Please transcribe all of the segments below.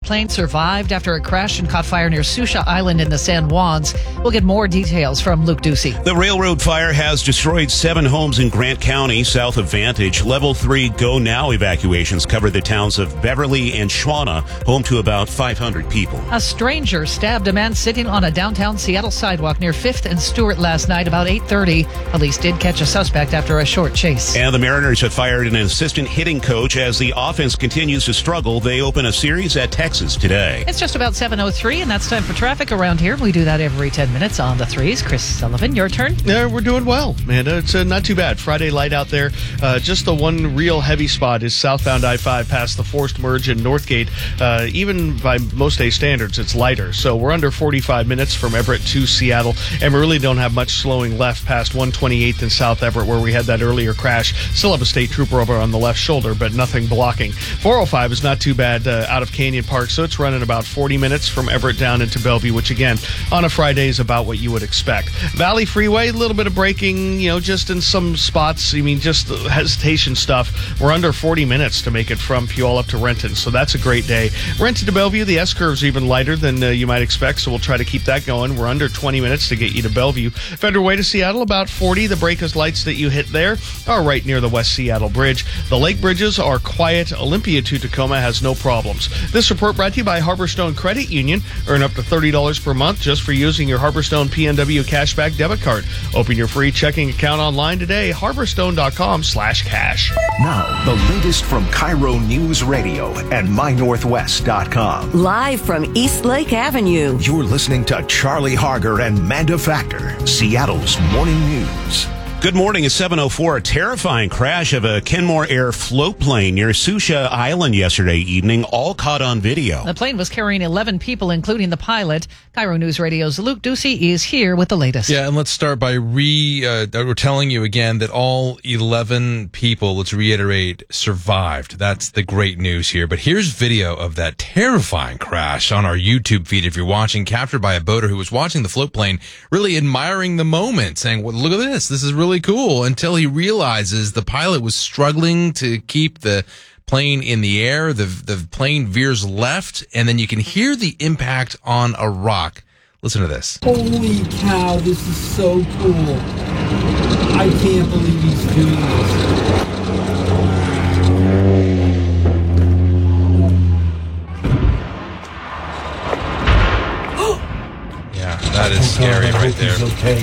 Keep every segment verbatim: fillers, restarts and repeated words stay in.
plane survived after it crashed and caught fire near Susha Island in the San Juans. We'll get more details from Luke Ducey. The railroad fire has destroyed seven homes in Grant County, south of Vantage. Level three Go Now evacuations cover the towns of Beverly and Shawnee, home to about five hundred people. A stranger stabbed a man sitting on a downtown Seattle sidewalk near fifth and Stewart last night about eight thirty. Police did catch a suspect after a short chase. And the Mariners have fired an assistant hitting coach as the offense continues to struggle. They open a series at Texas today. It's just about seven oh three, and that's time for traffic around here. We do that every ten minutes on the threes. Chris Sullivan, your turn. Yeah, we're doing well, Amanda. It's uh, not too bad. Friday light out there. Uh, just the one real heavy spot is southbound I five past the forced merge in Northgate. Uh, even by most day standards, it's lighter. So we're under forty-five minutes from Everett to Seattle, and we really don't have much slowing left past one twenty-eighth in South Everett, where we had that earlier crash. Still have a state trooper over on the left shoulder, but nothing blocking. four oh five is not too bad uh, out of Canyon Park, so it's running about forty minutes from Everett down into Bellevue, which again, on a Friday is about what you would expect. Valley Freeway, a little bit of braking, you know, just in some spots. I mean, just hesitation stuff. We're under forty minutes to make it from Puyallup to Renton, so that's a great day. Renton to Bellevue, the S-curve's even lighter than uh, you might expect, so we'll try to keep that going. We're under twenty minutes to get you to Bellevue. Federal Way to Seattle, about forty. The Breakers lights that you hit there are right near the West Seattle Bridge. The lake bridges are quiet. Olympia to Tacoma has no problems. This report brought to you by Harborstone Credit Union. Earn up to thirty dollars per month just for using your Harborstone P N W cashback debit card. Open your free checking account online today, harborstone.com slash cash. Now, the latest from Cairo News Radio and my northwest dot com. Live from East Lake Avenue. You're listening to Charlie Harger and Manda Factor, Seattle's Morning News. Good morning. It's seven oh four. A terrifying crash of a Kenmore Air float plane near Susha Island yesterday evening, all caught on video. The plane was carrying eleven people, including the pilot. Cairo News Radio's Luke Ducey is here with the latest. Yeah, and let's start by re, uh, we're telling you again that all eleven people, let's reiterate, survived. That's the great news here. But here's video of that terrifying crash on our YouTube feed if you're watching, captured by a boater who was watching the float plane, really admiring the moment, saying, well, look at this. This is really cool, until he realizes the pilot was struggling to keep the plane in the air. The the plane veers left, and then you can hear the impact on a rock. Listen to this. Holy cow, this is so cool. I can't believe he's doing this. Yeah, that is scary right there. Okay.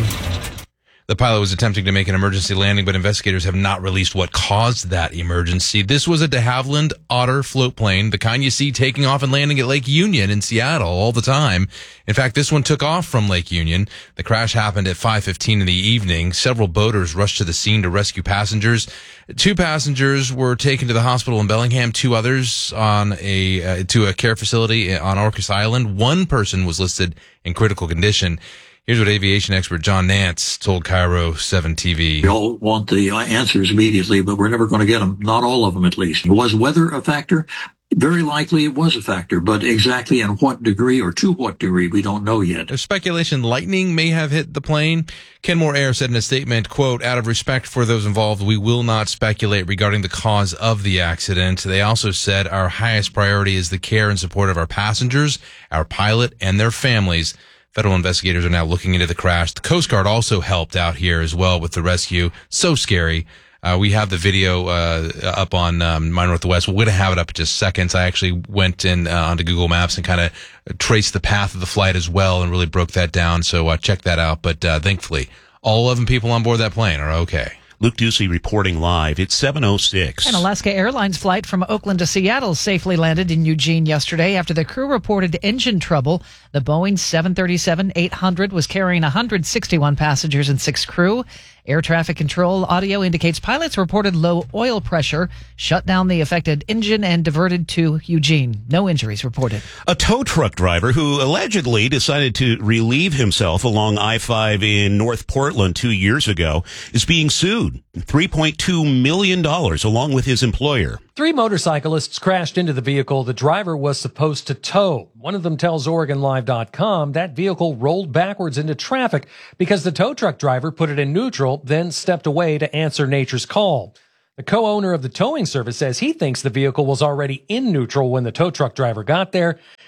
The pilot was attempting to make an emergency landing, but investigators have not released what caused that emergency. This was a de Havilland Otter float plane, the kind you see taking off and landing at Lake Union in Seattle all the time. In fact, this one took off from Lake Union. The crash happened at five fifteen in the evening. Several boaters rushed to the scene to rescue passengers. Two passengers were taken to the hospital in Bellingham, two others on a uh, to a care facility on Orcas Island. One person was listed in critical condition. Here's what aviation expert John Nance told Cairo seven T V. We all want the answers immediately, but we're never going to get them. Not all of them, at least. Was weather a factor? Very likely it was a factor, but exactly in what degree or to what degree, we don't know yet. There's speculation lightning may have hit the plane. Kenmore Air said in a statement, quote, out of respect for those involved, we will not speculate regarding the cause of the accident. They also said our highest priority is the care and support of our passengers, our pilot, and their families. Federal investigators are now looking into the crash. The Coast Guard also helped out here as well with the rescue. So scary. Uh, we have the video uh, up on um, My Northwest. We're going to have it up in just seconds. I actually went in uh, onto Google Maps and kind of traced the path of the flight as well and really broke that down. So uh, check that out. But uh, thankfully, all eleven people on board that plane are okay. Luke Ducey reporting live. It's seven oh six. An Alaska Airlines flight from Oakland to Seattle safely landed in Eugene yesterday after the crew reported engine trouble. The Boeing seven thirty-seven eight hundred was carrying one hundred sixty-one passengers and six crew. Air traffic control audio indicates pilots reported low oil pressure, shut down the affected engine, and diverted to Eugene. No injuries reported. A tow truck driver who allegedly decided to relieve himself along I five in North Portland two years ago is being sued. three point two million dollars along with his employer. Three motorcyclists crashed into the vehicle the driver was supposed to tow. One of them tells Oregon Live dot com that vehicle rolled backwards into traffic because the tow truck driver put it in neutral, then stepped away to answer nature's call. The co-owner of the towing service says he thinks the vehicle was already in neutral when the tow truck driver got there.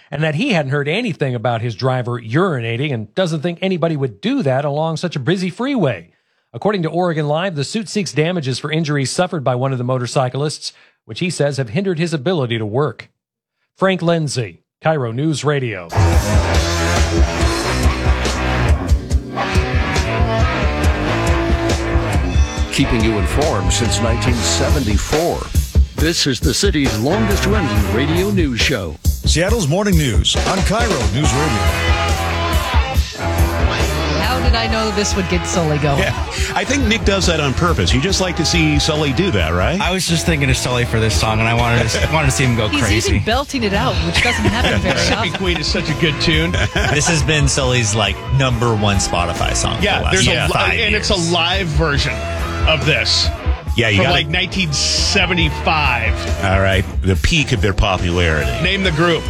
and that he hadn't heard anything about his driver urinating and doesn't think anybody would do that along such a busy freeway. According to Oregon Live, the suit seeks damages for injuries suffered by one of the motorcyclists, which he says have hindered his ability to work. Frank Lindsay, Cairo News Radio. Keeping you informed since nineteen seventy-four. This is the city's longest-running radio news show. Seattle's Morning News on Cairo News Radio. How did I know this would get Sully going? Yeah, I think Nick does that on purpose. You just like to see Sully do that, right? I was just thinking of Sully for this song, and I wanted to wanted to see him go He's crazy. He's even belting it out, which doesn't happen very Mississippi often. Queen is such a good tune. This has been Sully's like number one Spotify song. Yeah, for the last there's yeah, a five and years. it's a live version of this. Yeah, you from got like nineteen seventy-five. All right, the peak of their popularity. Name the group.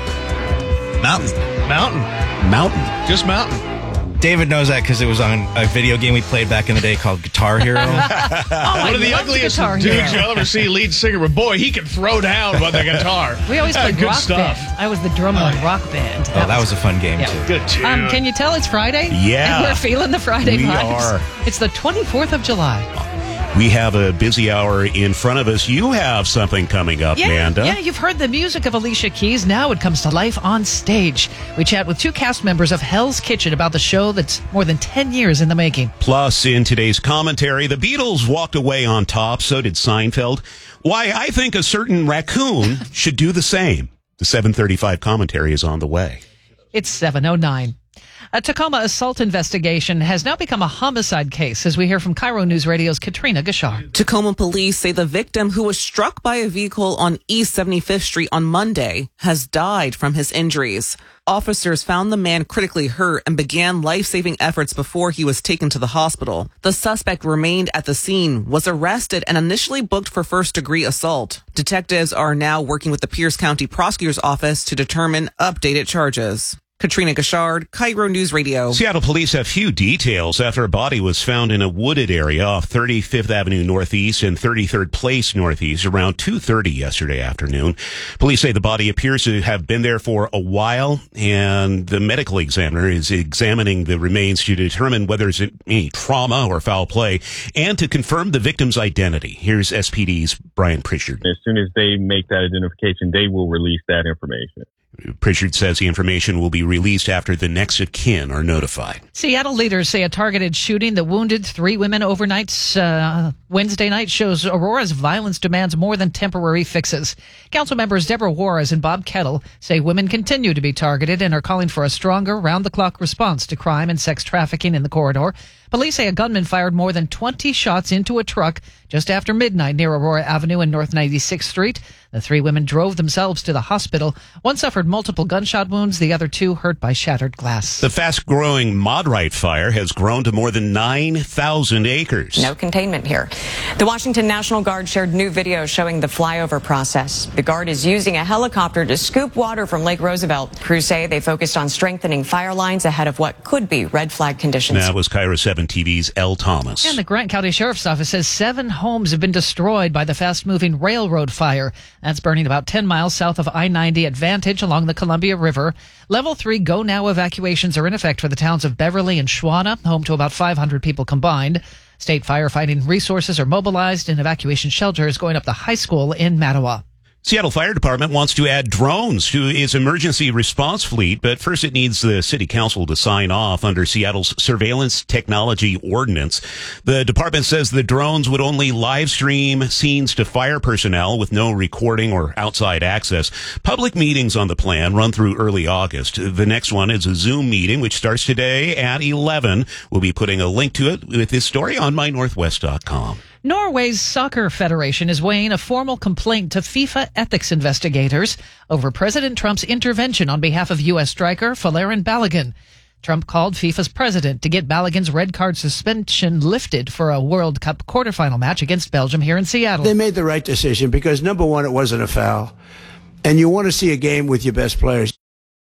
Mountain. Mountain. Mountain. Just Mountain. David knows that because it was on a video game we played back in the day called Guitar Hero. Oh, One of the ugliest dudes you'll ever see, lead singer, but boy, he can throw down with the guitar. We always Yeah, played good Rock stuff. Band. I was the drummer on Rock Band. Oh, that was a fun game, Yeah. too. Good tune. Um, can you tell it's Friday? Yeah. And we're feeling the Friday We vibes. are. It's the twenty-fourth of July. We have a busy hour in front of us. You have something coming up, Yeah, Amanda. yeah, you've heard the music of Alicia Keys. Now it comes to life on stage. We chat with two cast members of Hell's Kitchen about the show that's more than ten years in the making. Plus, in today's commentary, the Beatles walked away on top. So did Seinfeld. Why I think a certain raccoon should do the same. The seven thirty-five commentary is on the way. It's seven oh nine. A Tacoma assault investigation has now become a homicide case, as we hear from Cairo News Radio's Katrina Gashar. Tacoma police say the victim, who was struck by a vehicle on East seventy-fifth Street on Monday, has died from his injuries. Officers found the man critically hurt and began life-saving efforts before he was taken to the hospital. The suspect remained at the scene, was arrested, and initially booked for first-degree assault. Detectives are now working with the Pierce County Prosecutor's Office to determine updated charges. Katrina Gashard, Cairo News Radio. Seattle police have few details after a body was found in a wooded area off thirty-fifth Avenue Northeast and thirty-third Place Northeast around two thirty yesterday afternoon. Police say the body appears to have been there for a while, and the medical examiner is examining the remains to determine whether there's any trauma or foul play and to confirm the victim's identity. Here's S P D's Brian Pritchard. As soon as they make that identification, they will release that information. Pritchard says the information will be released after the next of kin are notified. Seattle leaders say a targeted shooting that wounded three women overnight uh, Wednesday night shows Aurora's violence demands more than temporary fixes. Council members Deborah Juarez and Bob Kettle say women continue to be targeted and are calling for a stronger, round-the-clock response to crime and sex trafficking in the corridor. Police say a gunman fired more than twenty shots into a truck just after midnight near Aurora Avenue and North ninety-sixth Street. The three women drove themselves to the hospital. One suffered multiple gunshot wounds, the other two hurt by shattered glass. The fast-growing Maudrite fire has grown to more than nine thousand acres. No containment here. The Washington National Guard shared new video showing the flyover process. The Guard is using a helicopter to scoop water from Lake Roosevelt. Crews say they focused on strengthening fire lines ahead of what could be red flag conditions. That was Cairo seven T V's Elle Thomas. And the Grant County Sheriff's Office says seven homes have been destroyed by the fast-moving railroad fire. That's burning about ten miles south of I ninety at Vantage along the Columbia River. Level three Go Now evacuations are in effect for the towns of Beverly and Schwana, home to about five hundred people combined. State firefighting resources are mobilized and evacuation shelters going up the high school in Mattawa. Seattle Fire Department wants to add drones to its emergency response fleet, but first it needs the city council to sign off under Seattle's surveillance technology ordinance. The department says the drones would only live stream scenes to fire personnel with no recording or outside access. Public meetings on the plan run through early August. The next one is a Zoom meeting, which starts today at eleven. We'll be putting a link to it with this story on my northwest dot com. Norway's Soccer Federation is weighing a formal complaint to FIFA ethics investigators over President Trump's intervention on behalf of U S striker Folarin Balogun. Trump called FIFA's president to get Balogun's red card suspension lifted for a World Cup quarterfinal match against Belgium here in Seattle. They made the right decision because, number one, it wasn't a foul, and you want to see a game with your best players.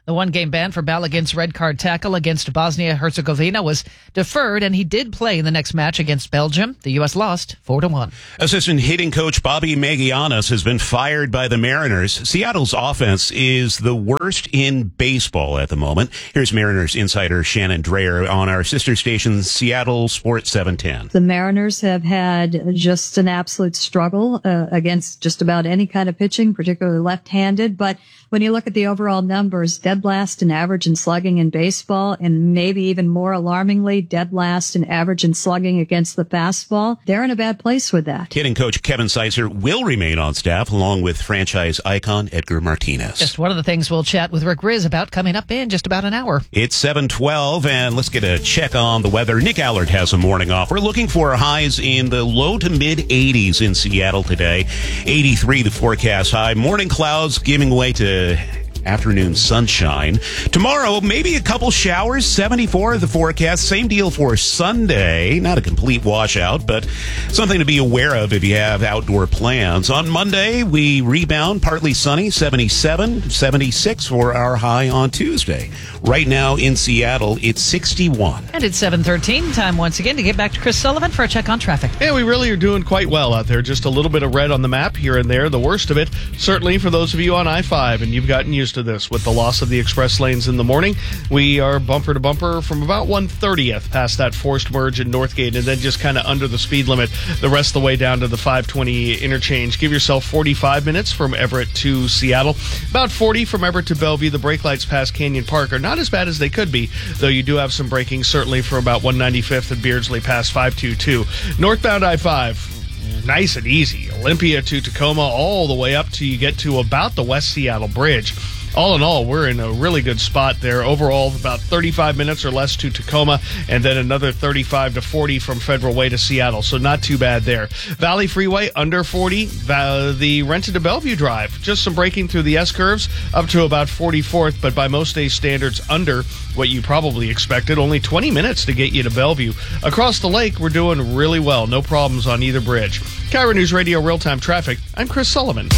The one-game ban for Balogun's red card tackle against Bosnia-Herzegovina was deferred, and he did play in the next match against Belgium. The U S lost four to one. Assistant hitting coach Bobby Magianas has been fired by the Mariners. Seattle's offense is the worst in baseball at the moment. Here's Mariners insider Shannon Dreyer on our sister station, Seattle Sports seven ten. The Mariners have had just an absolute struggle uh, against just about any kind of pitching, particularly left-handed. But when you look at the overall numbers, dead last in average and slugging in baseball, and maybe even more alarmingly, dead last in average and slugging against the fastball. They're in a bad place with that. Hitting coach Kevin Sizer will remain on staff along with franchise icon Edgar Martinez. Just one of the things we'll chat with Rick Riz about coming up in just about an hour. It's seven twelve, and let's get a check on the weather. Nick Allard has a morning off. We're looking for highs in the low to mid eighties in Seattle today. eighty-three the forecast high. Morning clouds giving way to afternoon sunshine. Tomorrow, maybe a couple showers, seventy-four the forecast. Same deal for Sunday. Not a complete washout, but something to be aware of if you have outdoor plans. On Monday, we rebound, partly sunny, seventy-seven, seventy-six for our high on Tuesday. Right now in Seattle, it's sixty-one. And it's seven thirteen. Time once again to get back to Chris Sullivan for a check on traffic. Yeah, we really are doing quite well out there. Just a little bit of red on the map here and there. The worst of it, certainly for those of you on I five, and you've gotten used to this with the loss of the express lanes in the morning. We are bumper to bumper from about one thirtieth past that forced merge in Northgate, and then just kind of under the speed limit the rest of the way down to the five twenty interchange. Give yourself forty-five minutes from Everett to Seattle. About forty from Everett to Bellevue. The brake lights past Canyon Park are not as bad as they could be, though you do have some braking certainly for about one ninety-fifth at Beardsley past five twenty-two. Northbound I five, nice and easy. Olympia to Tacoma all the way up till you get to about the West Seattle Bridge. All in all, we're in a really good spot there. Overall, about thirty-five minutes or less to Tacoma, and then another thirty-five to forty from Federal Way to Seattle, so not too bad there. Valley Freeway, under forty. The Renton to Bellevue Drive, just some braking through the S-curves, up to about forty-fourth, but by most day standards, under what you probably expected. Only twenty minutes to get you to Bellevue. Across the lake, we're doing really well. No problems on either bridge. Cairo News Radio Real-Time Traffic, I'm Chris Sullivan.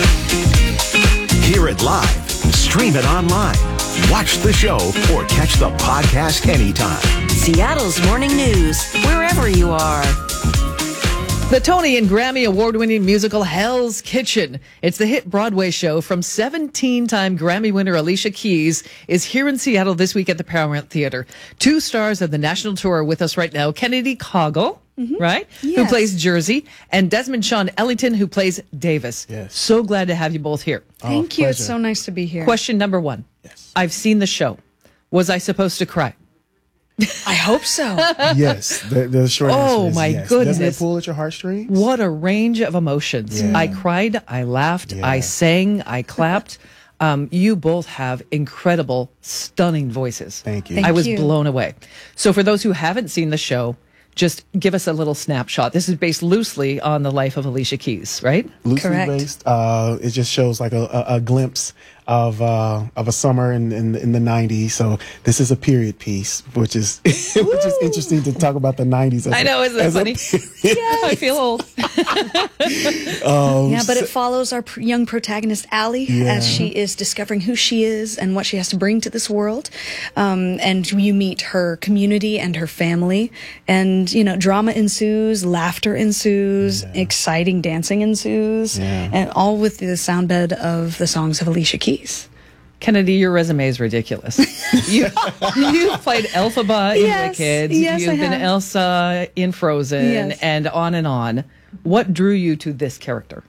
Hear it live. Stream it online. Watch the show or catch the podcast anytime. Seattle's morning news, wherever you are. The Tony and Grammy award-winning musical Hell's Kitchen. It's the hit Broadway show from seventeen-time Grammy winner Alicia Keys is here in Seattle this week at the Paramount Theater. Two stars of the national tour are with us right now. Kennedy Coggle, mm-hmm. right, yes. who plays Jersey, and Desmond Sean Ellington, who plays Davis. Yes. So glad to have you both here. Thank oh, you. It's so nice to be here. Question number one. Yes. I've seen the show. Was I supposed to cry? I hope so. Yes, the, the short answer Oh is my yes. goodness! Doesn't it pull at your heartstrings? What a range of emotions! Yeah. I cried, I laughed, Yeah. I sang, I clapped. Um, you both have incredible, stunning voices. Thank you. I Thank was you. blown away. So, for those who haven't seen the show, just give us a little snapshot. This is based loosely on the life of Alicia Keys, right? Loosely Correct. based. Uh, it just shows like a, a, a glimpse of uh, of a summer in, in in the nineties. So this is a period piece, which is which is interesting to talk about the nineties. As I know, a, isn't it as a funny? Yeah, I feel old. Um, Yeah, but so- it follows our pr- young protagonist, Allie, Yeah. as she is discovering who she is and what she has to bring to this world. Um, and you meet her community and her family. And, you know, drama ensues, laughter ensues, exciting dancing ensues, Yeah. and all with the sound bed of the songs of Alicia Keys. Kennedy, your resume is ridiculous. you, you've played Elphaba in Yes, Wicked. yes, You've I been have. Elsa in Frozen, Yes. and on and on. What drew you to this character?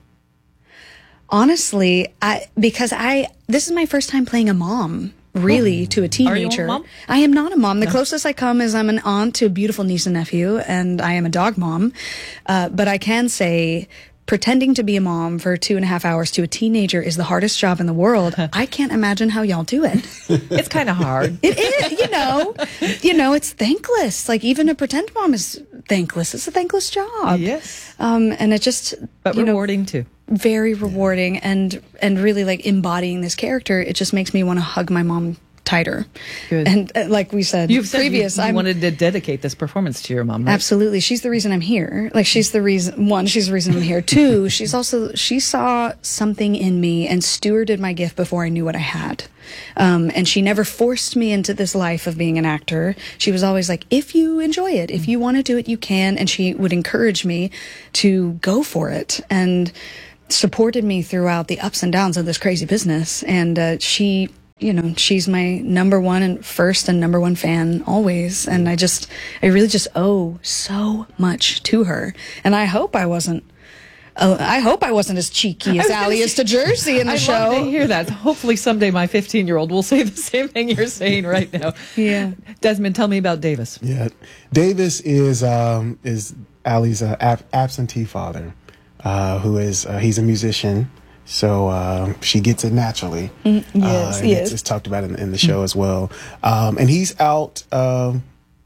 Honestly, I because I this is my first time playing a mom. Really, to a teenager. mom? I am not a mom. The closest I come is I'm an aunt to a beautiful niece and nephew, and I am a dog mom. Uh, but I can say, pretending to be a mom for two and a half hours to a teenager is the hardest job in the world. I can't imagine how y'all do it. It's kind of hard. It is, you know, you know, it's thankless. Like even a pretend mom is thankless. It's a thankless job. Yes. Um, and it just, But you know, rewarding too. very rewarding and and really like embodying this character. It just makes me want to hug my mom tighter. Good. And uh, like we said You've said previous, you, you I'm wanted to dedicate this performance to your mom, right? absolutely. She's the reason I'm here. Like she's the reason. One, she's the reason I'm here. Two, she's also she saw something in me and stewarded my gift before I knew what I had. Um, and she never forced me into this life of being an actor. She was always like, if you enjoy it, if you want to do it, you can. And she would encourage me to go for it and supported me throughout the ups and downs of this crazy business. And uh, she, you know, she's my number one and first and number one fan always. And I just, I really just owe so much to her. And I hope I wasn't Oh, I hope I wasn't as cheeky as Allie is to Jersey in the I show. love to hear that. Hopefully someday my fifteen-year-old will say the same thing you're saying right now. Yeah. Desmond, tell me about Davis. Yeah, Davis is um, is Allie's uh, ab- absentee father, uh, who is uh, he's a musician. So uh, she gets it naturally. Mm, yes, uh, he it's, is. it's talked about in, in the show mm. as well. Um, and he's out uh,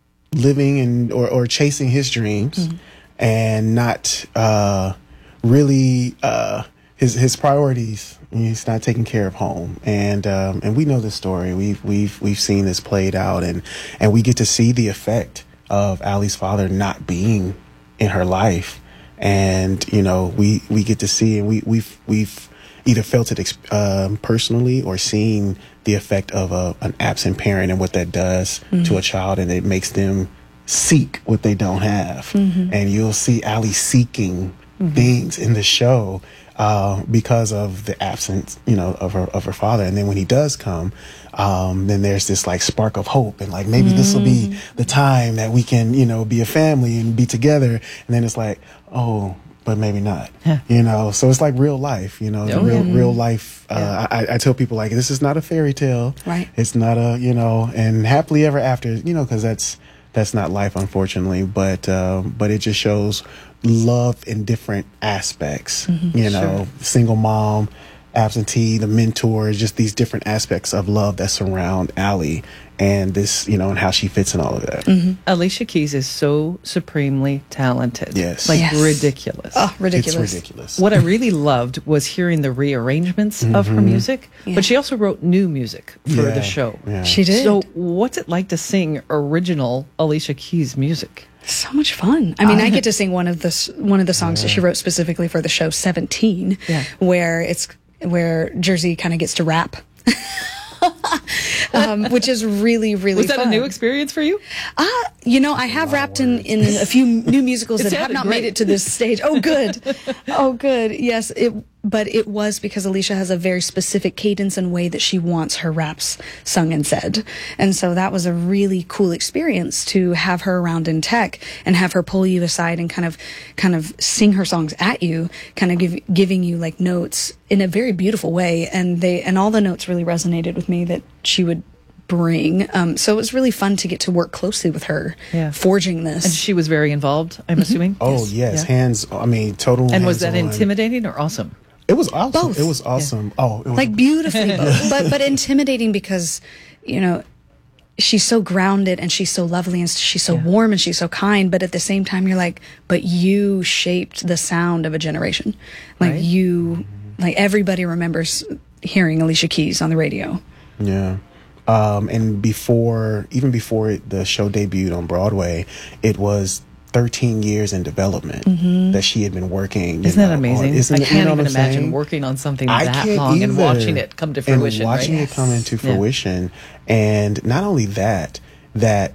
living and or, or chasing his dreams, mm. and not. Uh, really uh his his priorities, he's not taking care of home, and um and we know this story. We've we've we've seen this played out, and and we get to see the effect of Allie's father not being in her life. And you know, we we get to see, and we we've we've either felt it um, personally or seen the effect of a, an absent parent and what that does mm-hmm. to a child, and it makes them seek what they don't have. Mm-hmm. And you'll see Allie seeking Mm-hmm. things in the show uh, because of the absence, you know, of her of her father. And then when he does come, um, then there's this like spark of hope, and like maybe mm-hmm. this will be the time that we can, you know, be a family and be together. And then it's like, oh, but maybe not, yeah. you know. So it's like real life, you know, oh, real yeah. real life. Uh, yeah. I, I tell people like this is not a fairy tale, right? It's not a, you know, and happily ever after, you know, because that's that's not life, unfortunately. But uh, but it just shows love in different aspects, mm-hmm, you know, sure. single mom, absentee, the mentor, just these different aspects of love that surround Allie, and this, you know, and how she fits in all of that. Mm-hmm. Alicia Keys is so supremely talented. Yes. Like yes. ridiculous. Oh, ridiculous. It's ridiculous. What I really loved was hearing the rearrangements mm-hmm. of her music, yeah. but she also wrote new music for yeah. the show. Yeah. She did. So what's it like to sing original Alicia Keys music? So much fun. I mean, I get to sing one of the one of the songs yeah. that she wrote specifically for the show, seventeen, yeah. where it's where Jersey kind of gets to rap. um, which is really, really Was that fun. a new experience for you? Uh, you know, I have rapped in, in a few new musicals that have not great. made it to this stage. Oh, good. Oh, good. Yes, it, but it was because Alicia has a very specific cadence and way that she wants her raps sung and said. And so that was a really cool experience to have her around in tech and have her pull you aside and kind of kind of sing her songs at you, kind of give, giving you like notes in a very beautiful way. And they and all the notes really resonated with me that she would bring. Um, so it was really fun to get to work closely with her, yeah. forging this. And she was very involved, I'm mm-hmm. assuming? Oh, yes. yes. Yeah. Hands, I mean, total And was that on. intimidating or awesome? It was awesome. Both. It was awesome. Yeah. Oh, it was like beautifully both. But, but intimidating because, you know, she's so grounded and she's so lovely and she's so yeah. warm and she's so kind. But at the same time, you're like, but you shaped the sound of a generation. Like right? you, like everybody remembers hearing Alicia Keys on the radio. Yeah. Um, and before, even before it, the show debuted on Broadway, it was thirteen years in development mm-hmm. that she had been working. Isn't know, that amazing? On, isn't I it, can't you know even imagine saying? working on something I that long either. and watching it come to fruition. And watching right? it come into fruition. Yeah. And not only that, that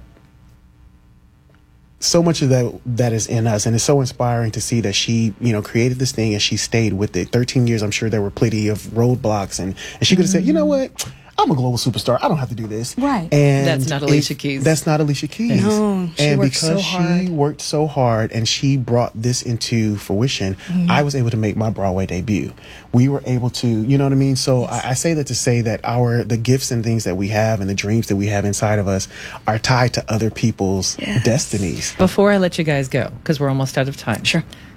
so much of that that is in us, and it's so inspiring to see that she, you know, created this thing and she stayed with it. thirteen years, I'm sure there were plenty of roadblocks, and, and she could have mm-hmm. said, you know what? I'm a global superstar. I don't have to do this. Right. And that's not Alicia it, Keys. That's not Alicia Keys. No, she and worked because so hard. she worked so hard and she brought this into fruition, mm-hmm. I was able to make my Broadway debut. We were able to, you know what I mean? So yes. I, I say that to say that our the gifts and things that we have and the dreams that we have inside of us are tied to other people's yes. destinies. Before I let you guys go, because we're almost out of time. Sure.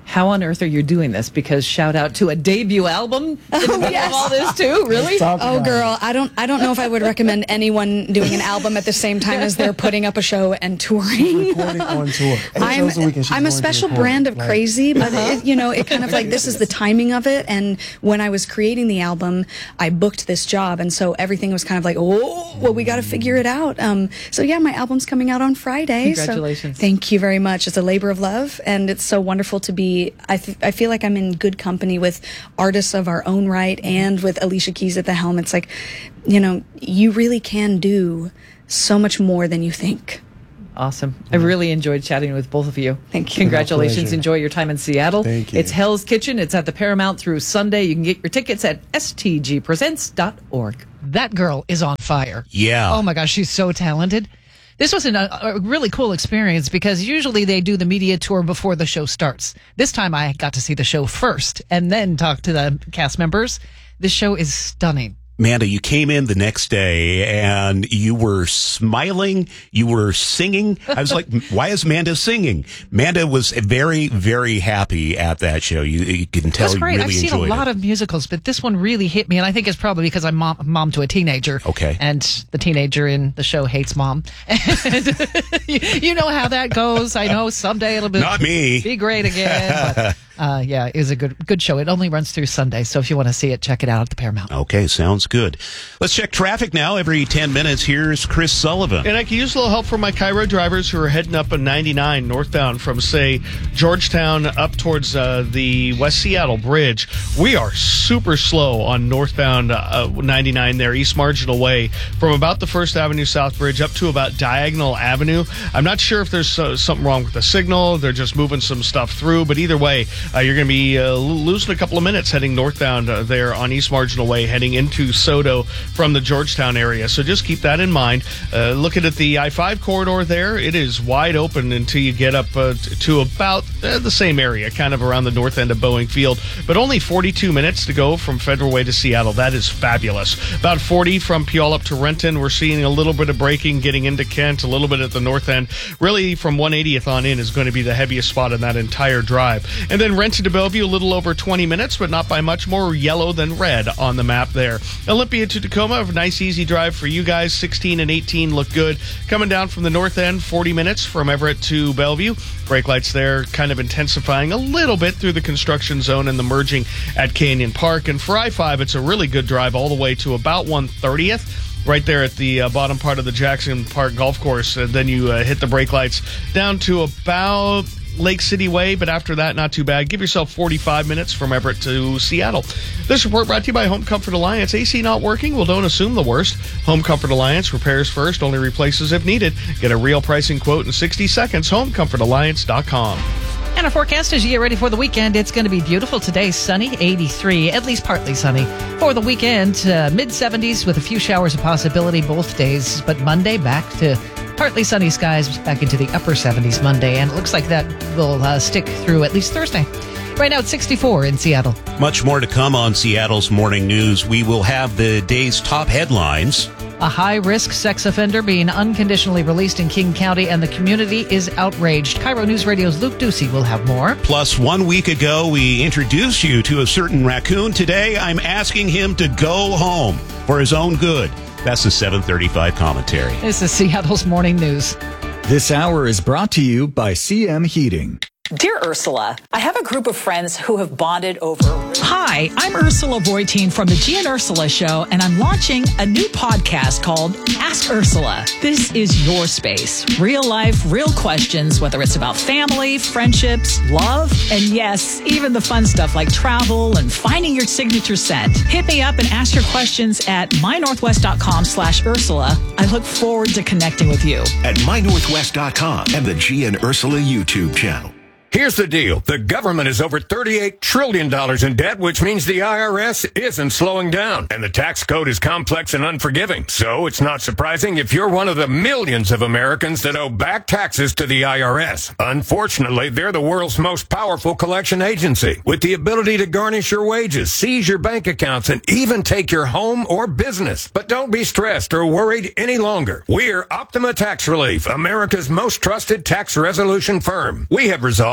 How on earth are you doing this? Because shout out to a debut album in the middle yes. of all this too. Really? Oh, girl, I don't. I don't know if I would recommend anyone doing an album at the same time as they're putting up a show and touring. Recording on tour. Eight I'm, shows a week and she's I'm a going to special record. brand of Like- crazy, but Uh-huh. it, you know, it kind of like this is the timing of it. And when I was creating the album, I booked this job, and so everything was kind of like, oh, well, we got to figure it out. Um, so yeah, my album's coming out on Friday. so Congratulations. thank you very much. It's a labor of love, and it's so wonderful to be. I th- I feel like I'm in good company with artists of our own right, and with Alicia Keys at the helm. It's like, you know, you really can do so much more than you think. Awesome. I really enjoyed chatting with both of you. Thank you. Congratulations. My pleasure. Enjoy your time in Seattle. Thank you. It's Hell's Kitchen. It's at the Paramount through Sunday. You can get your tickets at s t g presents dot org. That girl is on fire. Yeah. Oh my gosh, she's so talented. This was an, a, a really cool experience because usually they do the media tour before the show starts. This time I got to see the show first and then talk to the cast members. This show is stunning. Manda, you came in the next day and you were smiling. You were singing. I was like, why is Manda singing? Manda was very, very happy at that show. You, you can tell That's you great. really I've seen a enjoyed lot it. of musicals, but this one really hit me. And I think it's probably because I'm mom, mom to a teenager. Okay. And the teenager in the show hates mom. And you, you know how that goes. I know someday it'll be, Not me. be great again. But, uh, yeah, it was a good good show. It only runs through Sunday. So if you want to see it, check it out at the Paramount. Okay, sounds good. Let's check traffic now. Every ten minutes, here's Chris Sullivan. And I can use a little help from my Cairo drivers who are heading up a ninety-nine northbound from, say, Georgetown up towards uh, the West Seattle Bridge. We are super slow on northbound uh, ninety-nine there, East Marginal Way, from about the First Avenue South Bridge up to about Diagonal Avenue. I'm not sure if there's uh, something wrong with the signal. They're just moving some stuff through. But either way, uh, you're going to be uh, losing a couple of minutes heading northbound uh, there on East Marginal Way, heading into Soto from the Georgetown area. So just keep that in mind. Uh, looking at the I five corridor there, it is wide open until you get up uh, t- to about uh, the same area, kind of around the north end of Boeing Field. But only forty-two minutes to go from Federal Way to Seattle. That is fabulous. About forty from Puyallup to Renton. We're seeing a little bit of braking getting into Kent, a little bit at the north end. Really, from one eightieth on in is going to be the heaviest spot in that entire drive. And then Renton to Bellevue, a little over twenty minutes, but not by much. More yellow than red on the map there. Olympia to Tacoma, a nice easy drive for you guys. sixteen and eighteen look good. Coming down from the north end, forty minutes from Everett to Bellevue. Brake lights there kind of intensifying a little bit through the construction zone and the merging at Canyon Park. And for I five, it's a really good drive all the way to about one thirtieth. Right there at the uh, bottom part of the Jackson Park Golf Course. And then you uh, hit the brake lights down to about Lake City Way, but after that, not too bad. Give yourself forty-five minutes from Everett to Seattle. This report brought to you by Home Comfort Alliance. A C not working? Well, don't assume the worst. Home Comfort Alliance repairs first, only replaces if needed. Get a real pricing quote in sixty seconds. home comfort alliance dot com. And our forecast as you get ready for the weekend, it's going to be beautiful today, sunny, eighty-three, at least partly sunny. For the weekend, uh, mid seventies with a few showers of possibility both days, but Monday back to partly sunny skies, back into the upper seventies Monday, and it looks like that will uh, stick through at least Thursday. Right now it's sixty-four in Seattle. Much more to come on Seattle's Morning News. We will have the day's top headlines. A high-risk sex offender being unconditionally released in King County, and the community is outraged. Cairo News Radio's Luke Ducey will have more. Plus, one week ago, we introduced you to a certain raccoon. Today, I'm asking him to go home for his own good. That's the seven thirty-five commentary. This is Seattle's Morning News. This hour is brought to you by C M Heating. Dear Ursula, I have a group of friends who have bonded over... Hi, I'm Ursula Voitin from the G and Ursula Show, and I'm launching a new podcast called Ask Ursula. This is your space. Real life, real questions, whether it's about family, friendships, love, and yes, even the fun stuff like travel and finding your signature scent. Hit me up and ask your questions at mynorthwest.com slash Ursula. I look forward to connecting with you. At my northwest dot com and the G and Ursula YouTube channel. Here's the deal. The government is over thirty-eight trillion dollars in debt, which means the I R S isn't slowing down. And the tax code is complex and unforgiving. So it's not surprising if you're one of the millions of Americans that owe back taxes to the I R S. Unfortunately, they're the world's most powerful collection agency, with the ability to garnish your wages, seize your bank accounts, and even take your home or business. But don't be stressed or worried any longer. We're Optima Tax Relief, America's most trusted tax resolution firm. We have resolved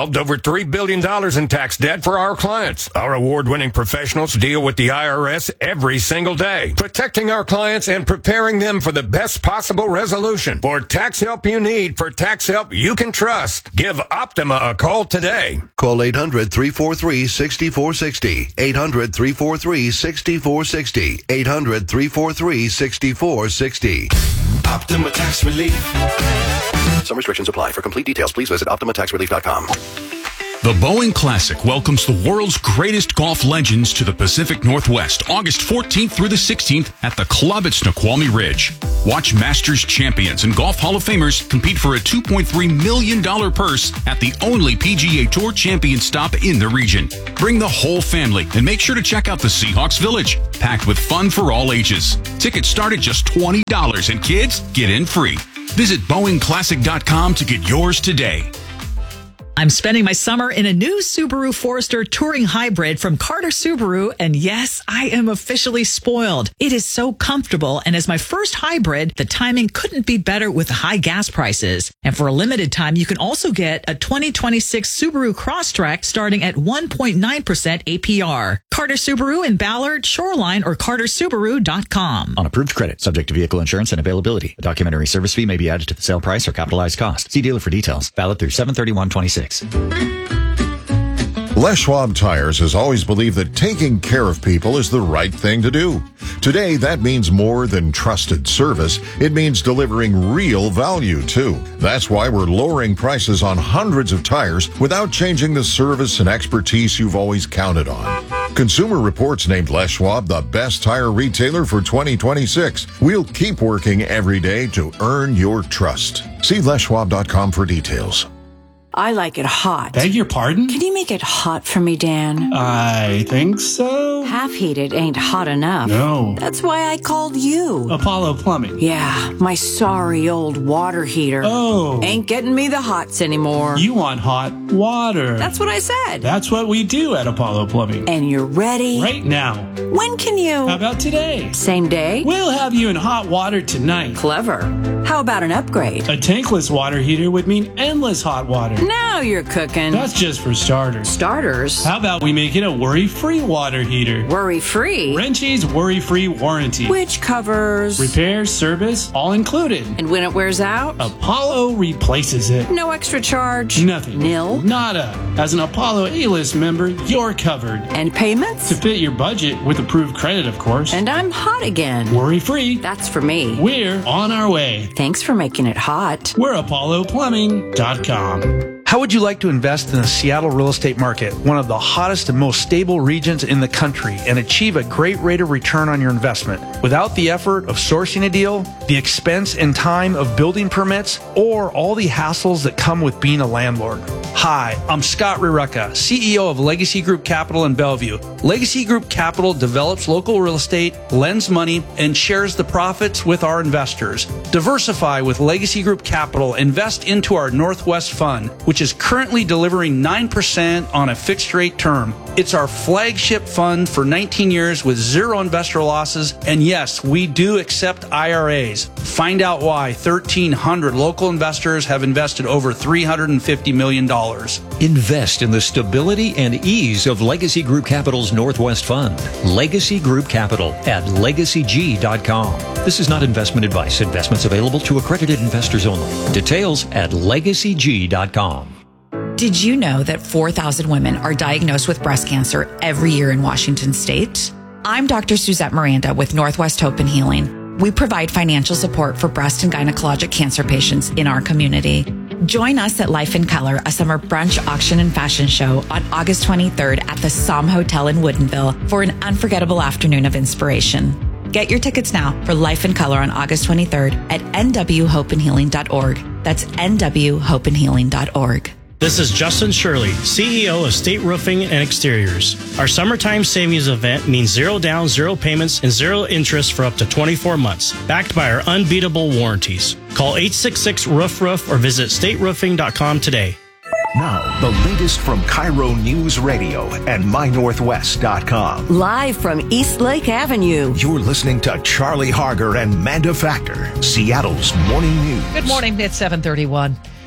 solved over three billion dollars in tax debt for our clients. Our award-winning professionals deal with the I R S every single day, protecting our clients and preparing them for the best possible resolution. For tax help you need, for tax help you can trust, give Optima a call today. Call eight hundred, three four three, six four six zero. eight hundred, three four three, six four six zero. eight hundred, three four three, six four six zero. Optima Tax Relief. Some restrictions apply. For complete details, please visit optima tax relief dot com. The Boeing Classic welcomes the world's greatest golf legends to the Pacific Northwest, August fourteenth through the sixteenth at the club at Snoqualmie Ridge. Watch Masters champions and Golf Hall of Famers compete for a two point three million dollars purse at the only P G A Tour champion stop in the region. Bring the whole family and make sure to check out the Seahawks Village, packed with fun for all ages. Tickets start at just twenty dollars and kids get in free. Visit Boeing Classic dot com to get yours today. I'm spending my summer in a new Subaru Forester Touring Hybrid from Carter Subaru, and yes, I am officially spoiled. It is so comfortable, and as my first hybrid, the timing couldn't be better with high gas prices. And for a limited time, you can also get a twenty twenty-six Subaru Crosstrek starting at one point nine percent A P R. Carter Subaru in Ballard, Shoreline, or carter subaru dot com. On approved credit, subject to vehicle insurance and availability. A documentary service fee may be added to the sale price or capitalized cost. See dealer for details. Valid through seven thirty-one twenty-six. Les Schwab Tires has always believed that taking care of people is the right thing to do. Today, that means more than trusted service. It means delivering real value, too. That's why we're lowering prices on hundreds of tires without changing the service and expertise you've always counted on. Consumer Reports named Les Schwab the best tire retailer for twenty twenty-six. We'll keep working every day to earn your trust. See les schwab dot com for details. I like it hot. Beg your pardon? Can you make it hot for me, Dan? I think so. Half heated ain't hot enough. No. That's why I called you. Apollo Plumbing. Yeah, my sorry old water heater. Oh. Ain't getting me the hots anymore. You want hot water. That's what I said. That's what we do at Apollo Plumbing. And you're ready? Right now. When can you? How about today? Same day? We'll have you in hot water tonight. Clever. How about an upgrade? A tankless water heater would mean endless hot water. Now you're cooking. That's just for starters. Starters? How about we make it a worry-free water heater? Worry-free? Wrenchie's worry-free warranty. Which covers? Repair, service, all included. And when it wears out? Apollo replaces it. No extra charge? Nothing. Nil? Nada. As an Apollo A-list member, you're covered. And payments? To fit your budget with approved credit, of course. And I'm hot again. Worry-free. That's for me. We're on our way. Thanks for making it hot. We're apollo plumbing dot com. How would you like to invest in the Seattle real estate market, one of the hottest and most stable regions in the country, and achieve a great rate of return on your investment without the effort of sourcing a deal, the expense and time of building permits, or all the hassles that come with being a landlord? Hi, I'm Scott Rireka, C E O of Legacy Group Capital in Bellevue. Legacy Group Capital develops local real estate, lends money, and shares the profits with our investors. Diversify with Legacy Group Capital. Invest into our Northwest Fund, which is currently delivering nine percent on a fixed rate term. It's our flagship fund for nineteen years with zero investor losses. And yes, we do accept I R As. Find out why thirteen hundred local investors have invested over three hundred fifty million dollars. Invest in the stability and ease of Legacy Group Capital's Northwest Fund. Legacy Group Capital at legacy g dot com. This is not investment advice. Investments available to accredited investors only. Details at legacy g dot com. Did you know that four thousand women are diagnosed with breast cancer every year in Washington state? I'm Doctor Suzette Miranda with Northwest Hope and Healing. We provide financial support for breast and gynecologic cancer patients in our community. Join us at Life in Color, a summer brunch, auction, and fashion show on August twenty-third at the Som Hotel in Woodinville for an unforgettable afternoon of inspiration. Get your tickets now for Life in Color on August twenty-third at n w hope and healing dot org. That's n w hope and healing dot org. This is Justin Shirley, C E O of State Roofing and Exteriors. Our summertime savings event means zero down, zero payments, and zero interest for up to twenty-four months, backed by our unbeatable warranties. Call eight six six, roof roof or visit state roofing dot com today. Now, the latest from Cairo News Radio and my northwest dot com. Live from East Lake Avenue. You're listening to Charlie Harger and Manda Factor, Seattle's Morning News. Good morning. It's seven thirty-one.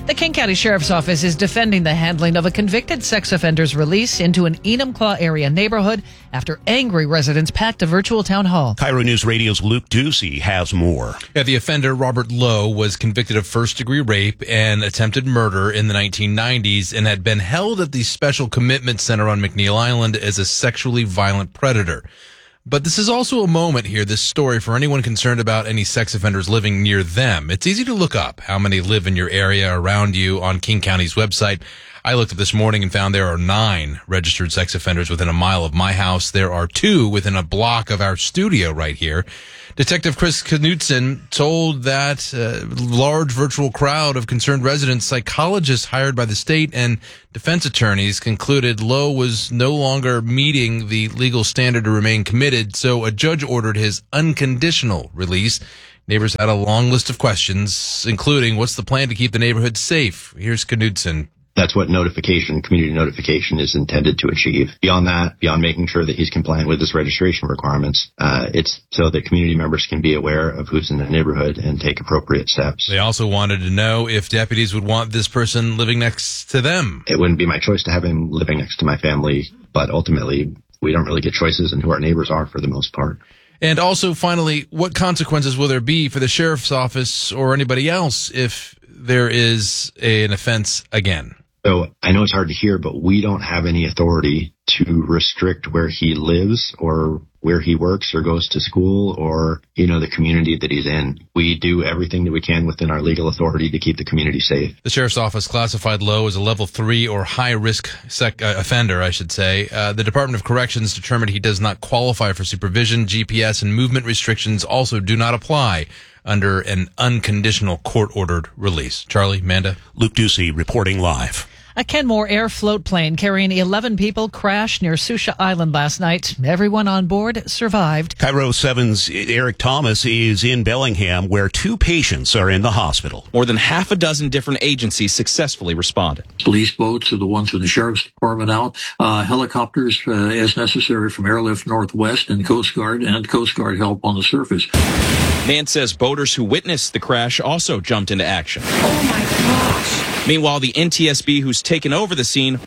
The King County Sheriff's Office is defending the handling of a convicted sex offender's release into an Enumclaw area neighborhood after angry residents packed a virtual town hall. Cairo News Radio's Luke Ducey has more. Yeah, the offender, Robert Lowe, was convicted of first-degree rape and attempted murder in the nineteen nineties and had been held at the Special Commitment Center on McNeil Island as a sexually violent predator. But this is also a moment here, this story, for anyone concerned about any sex offenders living near them. It's easy to look up how many live in your area around you on King County's website. I looked up this morning and found there are nine registered sex offenders within a mile of my house. There are two within a block of our studio right here. Detective Chris Knudsen told that uh, large virtual crowd of concerned residents, psychologists hired by the state, and defense attorneys concluded Lowe was no longer meeting the legal standard to remain committed, so a judge ordered his unconditional release. Neighbors had a long list of questions, including what's the plan to keep the neighborhood safe? Here's Knudsen. That's what notification, community notification, is intended to achieve. Beyond that, beyond making sure that he's compliant with his registration requirements, uh, it's so that community members can be aware of who's in the neighborhood and take appropriate steps. They also wanted to know if deputies would want this person living next to them. It wouldn't be my choice to have him living next to my family, but ultimately, we don't really get choices in who our neighbors are for the most part. And also, finally, what consequences will there be for the sheriff's office or anybody else if there is an offense again? So I know it's hard to hear, but we don't have any authority to restrict where he lives or where he works or goes to school or, you know, the community that he's in. We do everything that we can within our legal authority to keep the community safe. The sheriff's office classified Lowe as a level three or high risk sec- uh, offender, I should say. Uh, the Department of Corrections determined he does not qualify for supervision. G P S and movement restrictions also do not apply under an unconditional court-ordered release. Charlie, Manda. Luke Ducey reporting live. A Kenmore Air float plane carrying eleven people crashed near Susha Island last night. Everyone on board survived. Cairo seven's Eric Thomas is in Bellingham, where two patients are in the hospital. More than half a dozen different agencies successfully responded. Police boats are the ones from the Sheriff's Department out. Uh, helicopters, uh, as necessary, from Airlift Northwest and Coast Guard, and Coast Guard help on the surface. Nance says boaters who witnessed the crash also jumped into action. Oh, my gosh. Meanwhile, the N T S B who's taken over the scene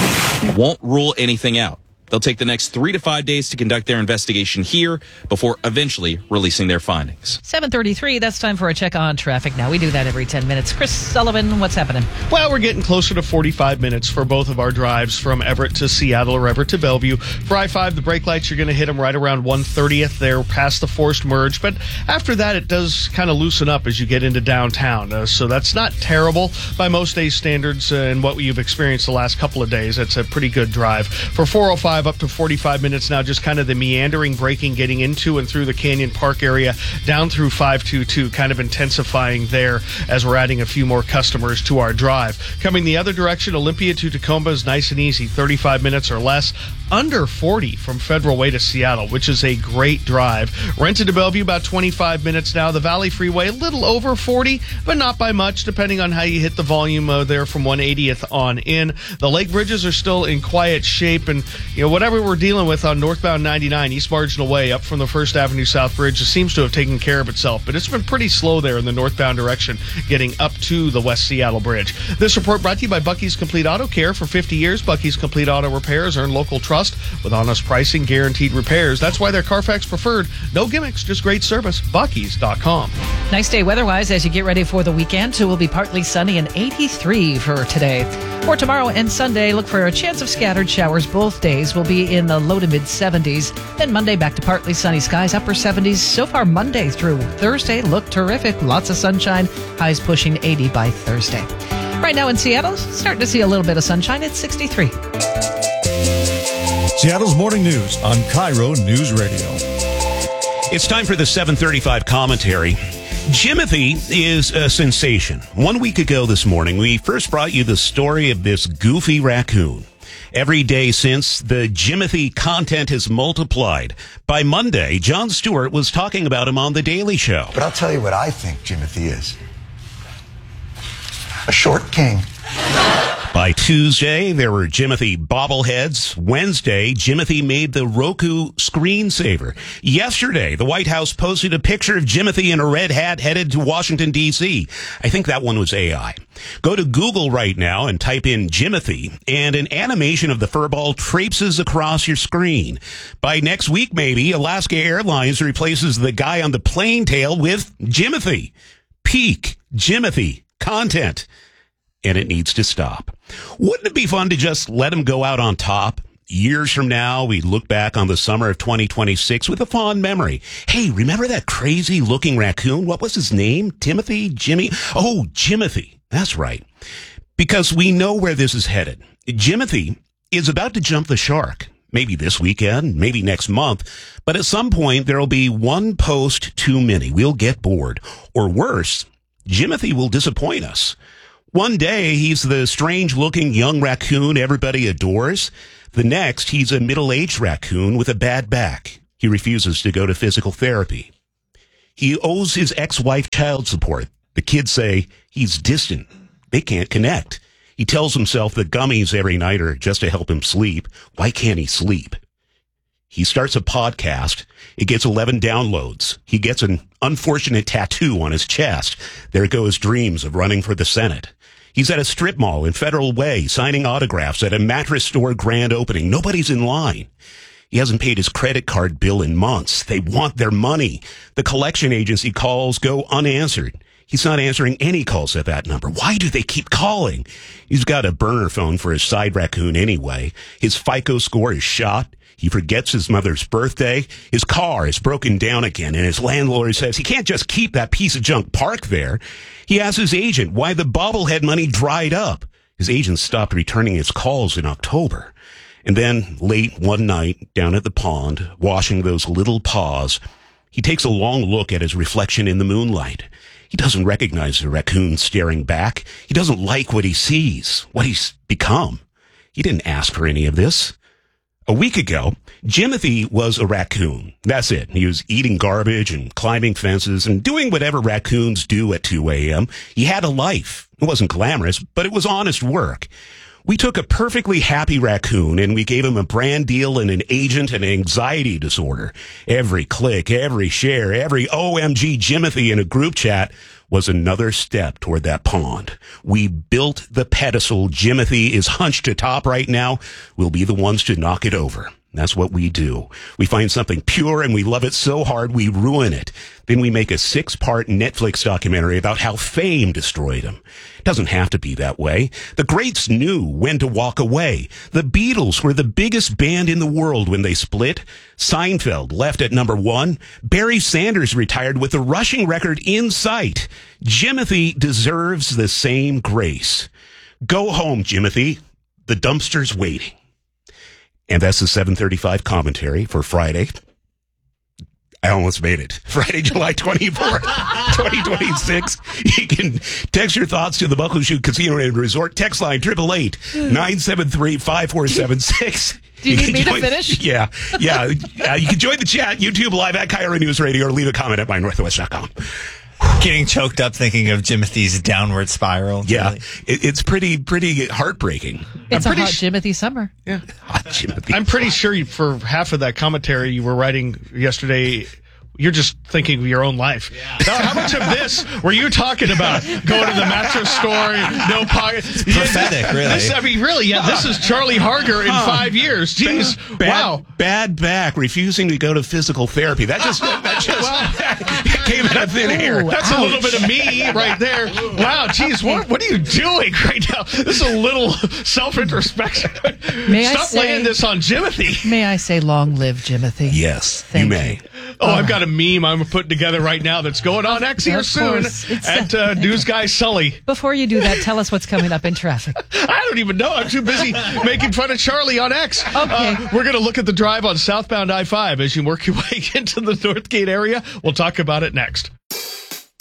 won't rule anything out. They'll take the next three to five days to conduct their investigation here before eventually releasing their findings. seven thirty-three, that's time for a check on traffic now. We do that every ten minutes. Chris Sullivan, what's happening? Well, we're getting closer to forty-five minutes for both of our drives from Everett to Seattle or Everett to Bellevue. For I five, the brake lights, you're going to hit them right around one thirtieth there past the forced merge. But after that, it does kind of loosen up as you get into downtown. Uh, so that's not terrible by most days' standards uh, and what you've experienced the last couple of days. It's a pretty good drive. For four oh five, up to forty-five minutes now, just kind of the meandering braking getting into and through the Canyon Park area down through five twenty-two, kind of intensifying there as we're adding a few more customers to our drive. Coming the other direction, Olympia to Tacoma is nice and easy, thirty-five minutes or less. Under forty from Federal Way to Seattle, which is a great drive. Rented to Bellevue, about twenty-five minutes now. The Valley Freeway, a little over forty, but not by much, depending on how you hit the volume uh, there from one eightieth on in. The Lake Bridges are still in quiet shape, and you know whatever we're dealing with on northbound ninety-nine, East Marginal Way, up from the First Avenue South Bridge, it seems to have taken care of itself, but it's been pretty slow there in the northbound direction, getting up to the West Seattle Bridge. This report brought to you by Bucky's Complete Auto Care. For fifty years, Bucky's Complete Auto Repairs earn local trust with honest pricing, guaranteed repairs. That's why they're Carfax preferred. No gimmicks, just great service. Bucky's dot com. Nice day weather-wise as you get ready for the weekend. So it will be partly sunny and eighty-three for today. For tomorrow and Sunday, look for a chance of scattered showers. Both days will be in the low to mid seventies. Then Monday, back to partly sunny skies, upper seventies. So far, Monday through Thursday look terrific. Lots of sunshine. Highs pushing eighty by Thursday. Right now in Seattle, starting to see a little bit of sunshine. It's sixty-three. Seattle's Morning News on Cairo News Radio. It's time for the seven thirty-five commentary. Jimothy is a sensation. One week ago this morning, we first brought you the story of this goofy raccoon. Every day since, the Jimothy content has multiplied. By Monday, Jon Stewart was talking about him on The Daily Show. But I'll tell you what I think Jimothy is. A short king. By Tuesday, there were Jimothy bobbleheads. Wednesday, Jimothy made the Roku screensaver. Yesterday, the White House posted a picture of Jimothy in a red hat headed to Washington, D C I think that one was A I. Go to Google right now and type in Jimothy, and an animation of the furball traipses across your screen. By next week, maybe, Alaska Airlines replaces the guy on the plane tail with Jimothy. Peak Jimothy content. And it needs to stop. Wouldn't it be fun to just let him go out on top? Years from now, we look back on the summer of twenty twenty-six with a fond memory. Hey, remember that crazy looking raccoon? What was his name? Timothy? Jimmy? Oh, Jimothy. That's right. Because we know where this is headed. Jimothy is about to jump the shark. Maybe this weekend, maybe next month. But at some point, there'll be one post too many. We'll get bored. Or worse, Jimothy will disappoint us. One day, he's the strange-looking young raccoon everybody adores. The next, he's a middle-aged raccoon with a bad back. He refuses to go to physical therapy. He owes his ex-wife child support. The kids say he's distant. They can't connect. He tells himself that gummies every night are just to help him sleep. Why can't he sleep? He starts a podcast. It gets eleven downloads. He gets an unfortunate tattoo on his chest. There goes dreams of running for the Senate. He's at a strip mall in Federal Way, signing autographs at a mattress store grand opening. Nobody's in line. He hasn't paid his credit card bill in months. They want their money. The collection agency calls go unanswered. He's not answering any calls at that number. Why do they keep calling? He's got a burner phone for his side raccoon anyway. His FICO score is shot. He forgets his mother's birthday. His car is broken down again, and his landlord says he can't just keep that piece of junk parked there. He asks his agent why the bobblehead money dried up. His agent stopped returning his calls in October. And then, late one night, down at the pond, washing those little paws, he takes a long look at his reflection in the moonlight. He doesn't recognize the raccoon staring back. He doesn't like what he sees, what he's become. He didn't ask for any of this. A week ago, Jimothy was a raccoon. That's it. He was eating garbage and climbing fences and doing whatever raccoons do at two a.m. He had a life. It wasn't glamorous, but it was honest work. We took a perfectly happy raccoon and we gave him a brand deal and an agent and an anxiety disorder. Every click, every share, every O M G Jimothy in a group chat was another step toward that pond. We built the pedestal. Jimothy is hunched atop right now. We'll be the ones to knock it over. That's what we do. We find something pure and we love it so hard we ruin it. Then we make a six-part Netflix documentary about how fame destroyed him. It doesn't have to be that way. The greats knew when to walk away. The Beatles were the biggest band in the world when they split. Seinfeld left at number one. Barry Sanders retired with the rushing record in sight. Jimothy deserves the same grace. Go home, Jimothy. The dumpster's waiting. And that's the seven thirty-five commentary for Friday. I almost made it. Friday, July twenty-fourth, twenty twenty-six. You can text your thoughts to the Muckleshoot Casino and Resort. Text line triple eight nine seven three five four seven six. Do you, you need me join, to finish? Yeah, yeah. uh, you can join the chat, YouTube Live at Cairo News Radio, or leave a comment at my northwest dot com. Getting choked up thinking of Jimothy's downward spiral. Yeah, really. it, it's pretty, pretty heartbreaking. It's I'm a pretty hot sh- Jimothy summer. Yeah, hot Jimothy. I'm pretty sure you, for half of that commentary you were writing yesterday, you're just thinking of your own life. Yeah. Now, how much of this were you talking about? Going to the mattress store, no pocket. Prophetic, really. This, I mean, really, yeah. This is Charlie Harger in five years. Jeez, bad, wow. Bad back, refusing to go to physical therapy. That just that just came out of thin air. That's Ouch. a little bit of me right there. Wow, geez, what what are you doing right now? This is a little self-introspection. May Stop I say, laying this on Jimothy. May I say, long live Jimothy? Yes, Thank you may. You. Oh, I've got a meme I'm putting together right now that's going on X here Of soon course. It's at uh, News Guy Sully. Before you do that, tell us what's coming up in traffic. I don't even know. I'm too busy making fun of Charlie on X. Okay. Uh, we're going to look at the drive on southbound I five as you work your way into the Northgate area. We'll talk about it next.